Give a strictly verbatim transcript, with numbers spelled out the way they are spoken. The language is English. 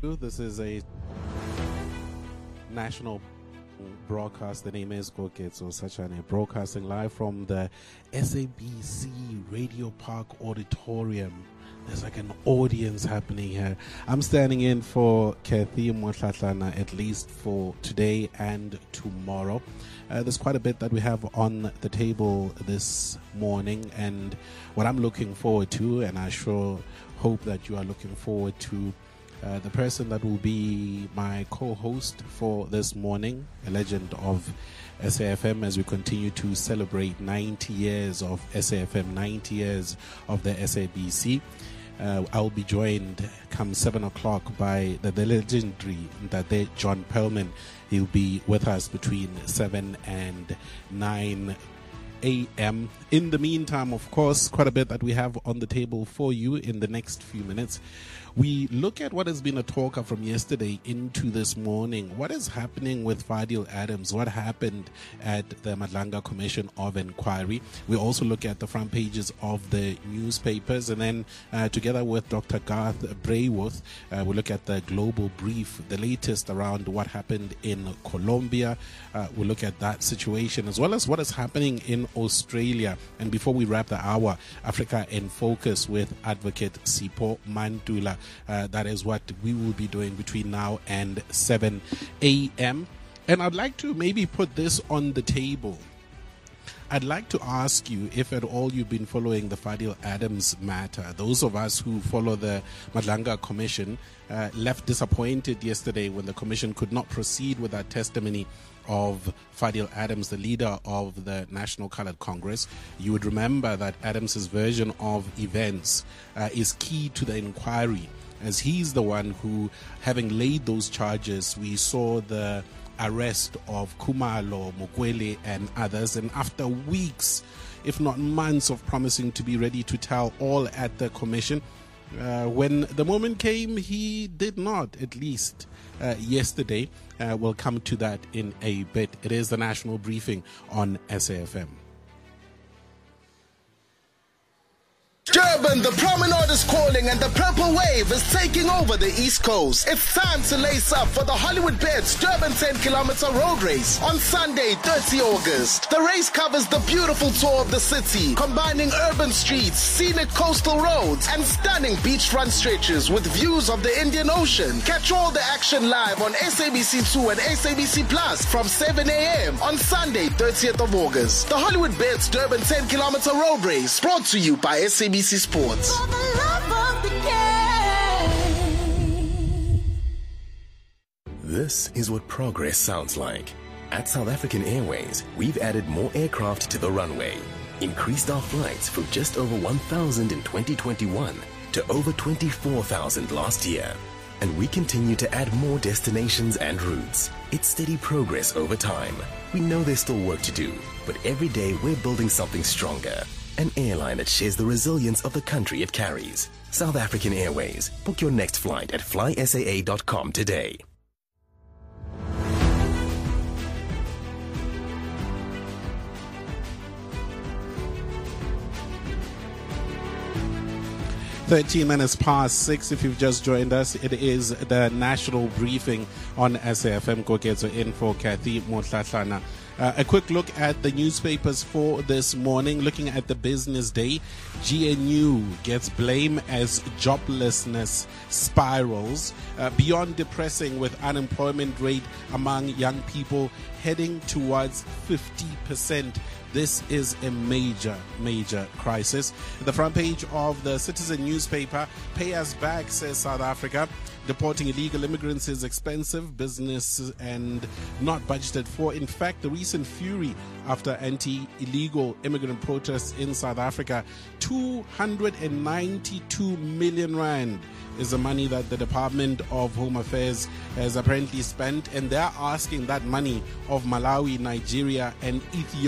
This is a national broadcast. The name is Koketso Sachane, broadcasting live from the S A B C Radio Park Auditorium. There's like an audience happening here. I'm standing in for Kathy Motlatlana at least for today and tomorrow. Uh, there's quite a bit that we have on the table this morning, and what I'm looking forward to, and I sure hope that you are looking forward to, Uh, the person that will be my co-host for this morning, a legend of S A F M, as we continue to celebrate ninety years of S A F M, ninety years of the S A B C. Uh, I'll be joined come seven o'clock by the, the legendary Ndade John Perlman. He'll be with us between seven and nine a m. In the meantime, of course, quite a bit that we have on the table for you in the next few minutes. We look at what has been a talker from yesterday into this morning. What is happening with Fadil Adams? What happened at the Madlanga Commission of Inquiry? We also look at the front pages of the newspapers. And then uh, together with Doctor Garth Brayworth, uh, we look at the global brief, the latest around what happened in Colombia. Uh, we'll look at that situation as well as what is happening in Australia. And before we wrap the hour, Africa in Focus with Advocate Sipho Mantula. Uh, that is what we will be doing between now and seven a m. And I'd like to maybe put this on the table. I'd like to ask you if at all you've been following the Fadil Adams matter. Those of us who follow the Madlanga Commission uh, left disappointed yesterday when the commission could not proceed with that testimony of Fadil Adams, the leader of the National Coloured Congress. You would remember that Adams's version of events uh, is key to the inquiry, as he's the one who, having laid those charges, we saw the arrest of Khumalo, Mokwele and others, and after weeks, if not months, of promising to be ready to tell all at the commission, Uh, when the moment came, he did not, at least uh, yesterday. Uh, we'll come to that in a bit. It is the national briefing on S A F M. Durban, the promenade is calling and the purple wave is taking over the East Coast. It's time to lace up for the Hollywood Bets Durban ten kilometer road race on Sunday, thirtieth of August. The race covers the beautiful tour of the city, combining urban streets, scenic coastal roads, and stunning beachfront stretches with views of the Indian Ocean. Catch all the action live on S A B C two and S A B C Plus from seven a m on Sunday, thirtieth of August. The Hollywood Bets Durban ten kilometer road race, brought to you by S A B C Sports. For the love of the game. This is what progress sounds like. At South African Airways, we've added more aircraft to the runway, increased our flights from just over one thousand in twenty twenty-one to over twenty-four thousand last year. And we continue to add more destinations and routes. It's steady progress over time. We know there's still work to do, but every day we're building something stronger. An airline that shares the resilience of the country it carries. South African Airways. Book your next flight at fly S A A dot com today. thirteen minutes past six. If you've just joined us, it is the national briefing on S A F M. Koketso in for Kathy Motlatlana. Uh, a quick look at the newspapers for this morning. Looking at the business day, G N U gets blame as joblessness spirals. Uh, beyond depressing, with unemployment rate among young people heading towards fifty percent. This is a major, major crisis. The front page of the Citizen newspaper, pay us back, says South Africa. Deporting illegal immigrants is expensive, business and not budgeted for. In fact, the recent fury after anti-illegal immigrant protests in South Africa, two hundred ninety-two million rand is the money that the Department of Home Affairs has apparently spent, and they're asking that money of Malawi, Nigeria and Ethiopia.